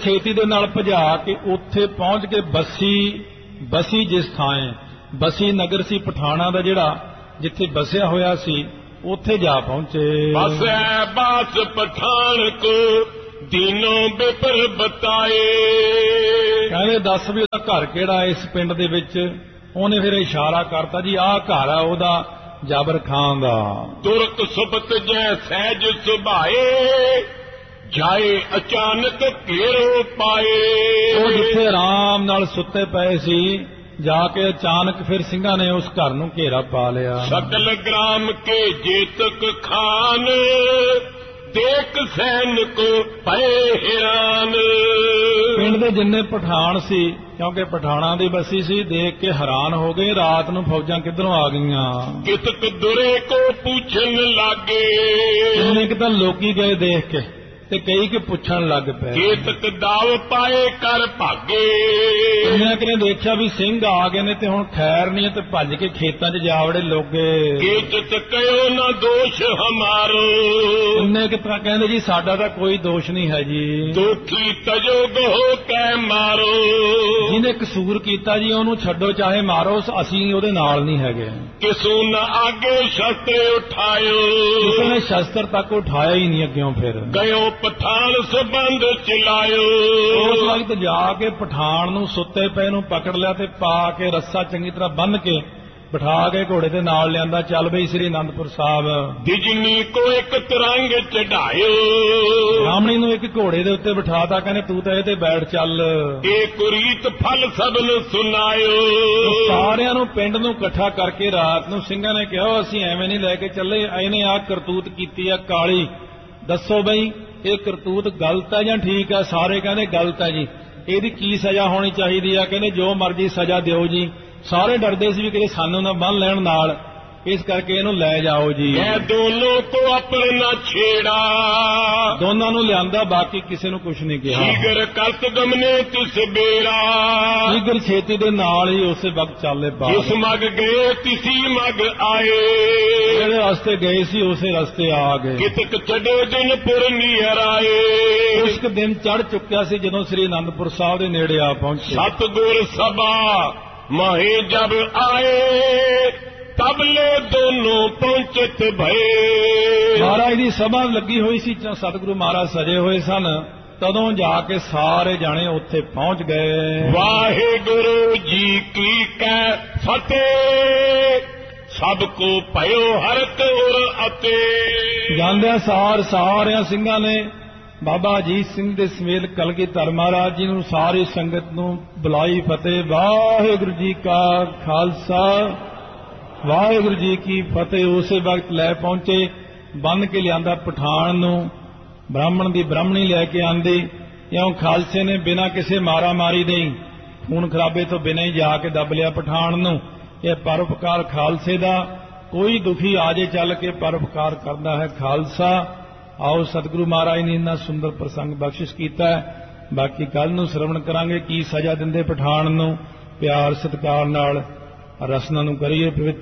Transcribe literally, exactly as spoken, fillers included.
ਛੇਤੀ ਦੇ ਨਾਲ ਭਜਾ ਕੇ ਉੱਥੇ ਪਹੁੰਚ ਕੇ ਬਸੀ ਬਸੀ ਜਿਸ ਥਾਂ ਬਸੀ ਨਗਰ ਸੀ ਪਠਾਣਾ ਦਾ ਜਿਹੜਾ ਜਿੱਥੇ ਬਸਿਆ ਹੋਇਆ ਸੀ ਉੱਥੇ ਜਾ ਪਹੁੰਚੇ। ਬਸੈ ਬਾਸ ਪਠਾਨ ਕੋ ਦੀਨੋਂ ਬਿਪਰ ਬਤਾਏ। ਕਹਿੰਦੇ ਦੱਸ ਵੀ ਉਹਦਾ ਘਰ ਕਿਹੜਾ ਇਸ ਪਿੰਡ ਦੇ ਵਿੱਚ। ਉਹਨੇ ਫਿਰ ਇਸ਼ਾਰਾ ਕਰਤਾ ਜੀ ਆਹ ਘਰ ਆ ਉਹਦਾ ਜਾਬਰ ਖਾਨ ਦਾ। ਤੁਰਕ ਸੁਬਤ ਜੈ ਸਹਿਜ ਸੁਭਾਏ ਜਾਏ ਅਚਾਨਕ ਘੇਰੋ ਪਾਏ। ਉਹ ਜਿੱਥੇ ਆਰਾਮ ਨਾਲ ਸੁੱਤੇ ਪਏ ਸੀ ਜਾ ਕੇ ਅਚਾਨਕ ਫਿਰ ਸਿੰਘਾਂ ਨੇ ਉਸ ਘਰ ਨੂੰ ਘੇਰਾ ਪਾ ਲਿਆ। ਸਕਲ ਗ੍ਰਾਮ ਕੇ ਜੇਤਕ ਖਾਨ ਦੇਖ ਸੈਨ ਕੋ ਪਏ ਹੈਰਾਨ। ਪਿੰਡ ਦੇ ਜਿੰਨੇ ਪਠਾਨ ਸੀ ਕਿਉਂਕਿ ਪਠਾਣਾ ਦੀ ਬਸੀ ਸੀ ਦੇਖ ਕੇ ਹੈਰਾਨ ਹੋ ਗਏ ਰਾਤ ਨੂੰ ਫੌਜਾਂ ਕਿੱਧਰੋਂ ਆ ਗਈਆਂ। ਕਿਤਕ ਦੁਰੇ ਕੋ ਪੁੱਛਣ ਲੱਗੇ। ਕਿੰਨੇ ਕਿ ਤਾਂ ਲੋਕੀ ਗਏ ਦੇਖ ਕੇ ਤੇ ਕਈ ਕਿ ਪੁੱਛਣ ਲੱਗ ਪਏ। ਕੇਤਕ ਦਾਵ ਪਾਏ ਕਰ ਭਾਗੇ। ਇਹਨਾਂ ਕਿਨੇ ਦੇਖਿਆ ਵੀ ਸਿੰਘ ਆ ਗਏ ਨੇ ਤੇ ਹੁਣ ਖੈਰ ਨਹੀਂ ਤੇ ਭੱਜ ਕੇ ਖੇਤਾਂ 'ਚ ਜਾ ਵੜੇ ਲੋਗੇ। ਕੀਚਤ ਕਹਿਓ ਨਾ ਦੋਸ਼ ਹਮਾਰੋ। ਇੰਨੇ ਕਿ ਤਾਂ ਕਹਿੰਦੇ ਜੀ ਸਾਡਾ ਤਾਂ ਕੋਈ ਦੋਸ਼ ਨਹੀਂ ਹੈ ਜੀ। ਦੁਖੀ ਤਜੋਗ ਹੋ ਕੇ ਮਾਰੋ। ਜਿਹਨੇ ਕਸੂਰ ਕੀਤਾ ਜੀ ਉਹਨੂੰ ਛੱਡੋ ਚਾਹੇ ਮਾਰੋ ਅਸੀਂ ਉਹਦੇ ਨਾਲ ਨਹੀਂ ਹੈਗੇ। ਕਿਸੂ ਨਾ ਆਗੇ ਸ਼ਸਤਰ ਉਠਾਇਓ। ਕਿਸੇ ਨੇ ਸ਼ਸਤਰ ਤੱਕ ਉਠਾਇਆ ਹੀ ਨਹੀਂ ਅੱਗਿਓਂ। ਫਿਰ ਗਇਓ ਪਠਾਨ ਸਬੰਧ ਚਲਾਇਓ। ਉਸ ਵਕਤ ਜਾ ਕੇ ਪਠਾਨ ਨੂੰ ਸੁੱਤੇ ਪਏ ਨੂੰ ਪਕੜ ਲਿਆ ਤੇ ਪਾ ਕੇ ਰੱਸਾ ਚੰਗੀ ਤਰ੍ਹਾਂ ਬੰਨ੍ਹ ਕੇ ਬਿਠਾ ਕੇ ਘੋੜੇ ਦੇ ਨਾਲ ਲਿਆਂਦਾ। ਚੱਲ ਬਈ ਸ੍ਰੀ ਅਨੰਦਪੁਰ ਸਾਹਿਬ। ਬਿਜਨੀ ਕੋ ਇੱਕ ਤਰੰਗ ਚੜਾਇਓ। ਬ੍ਰਾਹਮਣੀ ਨੂੰ ਇੱਕ ਘੋੜੇ ਦੇ ਉੱਤੇ ਬਿਠਾਤਾ ਕਹਿੰਦੇ ਤੂੰ ਤਾਂ ਇਹ ਤੇ ਬੈਠ ਚੱਲ। ਇਹ ਕੁਰੀਤ ਫਲ ਸਭ ਨੂੰ ਸੁਣਾਇਓ। ਸਾਰਿਆਂ ਨੂੰ ਪਿੰਡ ਨੂੰ ਇਕੱਠਾ ਕਰਕੇ ਰਾਤ ਨੂੰ ਸਿੰਘਾਂ ਨੇ ਕਿਹਾ ਅਸੀਂ ਐਵੇਂ ਨਹੀਂ ਲੈ ਕੇ ਚੱਲੇ ਇਹਨੇ ਆਹ ਕਰਤੂਤ ਕੀਤੀ ਆ ਕਾਲੀ। ਦੱਸੋ ਬਈ ਇਹ ਕਰਤੂਤ ਗਲਤ ਹੈ ਜਾਂ ਠੀਕ ਹੈ। ਸਾਰੇ ਕਹਿੰਦੇ ਗਲਤ ਹੈ ਜੀ। ਇਹਦੀ ਕੀ ਸਜ਼ਾ ਹੋਣੀ ਚਾਹੀਦੀ ਆ। ਕਹਿੰਦੇ ਜੋ ਮਰਜ਼ੀ ਸਜ਼ਾ ਦਿਓ ਜੀ। ਸਾਰੇ ਡਰਦੇ ਸੀ ਵੀ ਕਿਤੇ ਸਾਨੂੰ ਨਾ ਬੰਨ ਲੈਣ ਨਾਲ ਇਸ ਕਰਕੇ ਇਹਨੂੰ ਲੈ ਜਾਓ ਜੀ। ਇਹ ਦੋਨੋਂ ਕੋ ਆਪਣਾ ਛੇੜਾ। ਦੋਨਾਂ ਨੂੰ ਲਿਆਂਦਾ ਬਾਕੀ ਕਿਸੇ ਨੂੰ ਕੁਝ ਨਹੀਂ ਕਿਹਾ। ਸ਼ੀਗਰ ਕਰਤ ਗਮਨੇ ਤਿਸ ਬੇਰਾ। ਸ਼ੀਗਰ ਛੇਤੀ ਦੇ ਨਾਲ ਹੀ ਉਸੇ ਵਕਤ ਚੱਲੇ ਬਾਹਰ। ਜਿਸ ਮਗ ਗਏ ਤਿਸੀ ਮਗ ਆਏ। ਜਿਹੜੇ ਰਸਤੇ ਗਏ ਸੀ ਉਸੇ ਰਸਤੇ ਆ ਗਏ। ਕਿਤਕ ਚੜੇ ਦਿਨ ਪੁਰ ਨੀਹਰ ਆਏ। ਉਸ ਦਿਨ ਚੜ ਚੁੱਕਿਆ ਸੀ ਜਦੋਂ ਸ੍ਰੀ ਅਨੰਦਪੁਰ ਸਾਹਿਬ ਦੇ ਨੇੜੇ ਆ ਪਹੁੰਚੇ। ਸਤਿਗੁਰ ਸਭਾ ਮਾਹੇ ਜਬ ਆਏ ਤਬਲੇ ਦੋਨੋਂ ਪਹੁੰਚਤ ਭਏ। ਮਹਾਰਾਜ ਦੀ ਸਭਾ ਲੱਗੀ ਹੋਈ ਸੀ ਸਤਿਗੁਰੂ ਮਹਾਰਾਜ ਸਜੇ ਹੋਏ ਸਨ। ਤਦੋਂ ਜਾ ਕੇ ਸਾਰੇ ਜਾਣੇ ਉੱਥੇ ਪਹੁੰਚ ਗਏ। ਵਾਹਿਗੁਰੂ ਜੀ ਕੀ ਕੈ ਫਤਿਹ ਸਭ ਕੋ ਭਇਓ ਹਰਤ ਉਰ ਅਤੇ। ਜਾਂਦਿਆਂ ਸਾਰ ਸਾਰਿਆਂ ਸਿੰਘਾਂ ਨੇ ਬਾਬਾ ਅਜੀਤ ਸਿੰਘ ਦੇ ਸਮੇਤ ਕਲਗੀਧਰ ਮਹਾਰਾਜ ਜੀ ਨੂੰ ਸਾਰੀ ਸੰਗਤ ਨੂੰ ਬੁਲਾਈ ਫਤਿਹ। ਵਾਹਿਗੁਰੂ ਜੀ ਕਾ ਖਾਲਸਾ ਵਾਹਿਗੁਰੂ ਜੀ ਕੀ ਫਤਿਹ। ਉਸੇ ਵਕਤ ਲੈ ਪਹੁੰਚੇ ਬੰਨ ਕੇ ਲਿਆਂਦਾ ਪਠਾਨ ਨੂੰ। ਬ੍ਰਾਹਮਣ ਦੀ ਬ੍ਰਾਹਮਣੀ ਲੈ ਕੇ ਆਂਦੀ। ਇਉਂ ਖਾਲਸੇ ਨੇ ਬਿਨਾਂ ਕਿਸੇ ਮਾਰਾ ਮਾਰੀ ਦੇ ਖੂਨ ਖਰਾਬੇ ਤੋਂ ਬਿਨਾਂ ਹੀ ਜਾ ਕੇ ਦੱਬ ਲਿਆ ਪਠਾਨ ਨੂੰ। ਇਹ ਪਰਉਪਕਾਰ ਖਾਲਸੇ ਦਾ। ਕੋਈ ਦੁਖੀ ਆ ਜੇ ਚੱਲ ਕੇ ਪਰਉਪਕਾਰ ਕਰਦਾ ਹੈ ਖਾਲਸਾ। ਆਓ ਸਤਿਗੁਰੂ ਮਹਾਰਾਜ ਨੇ ਇੰਨਾ ਸੁੰਦਰ ਪ੍ਰਸੰਗ ਬਖਸ਼ਿਸ਼ ਕੀਤਾ ਹੈ। ਬਾਕੀ ਕੱਲ ਨੂੰ ਸ਼ਰਵਣ ਕਰਾਂਗੇ ਕੀ ਸਜ਼ਾ ਦਿੰਦੇ ਪਠਾਨ ਨੂੰ। ਪਿਆਰ ਸਤਿਕਾਰ ਨਾਲ ਰਸਨਾ ਨੂੰ ਕਰੀਏ।